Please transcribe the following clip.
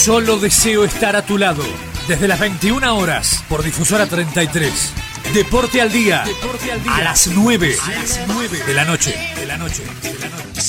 Solo deseo estar a tu lado. Desde las 21 horas por Difusora 33. Deporte al día. A las 9 de la noche.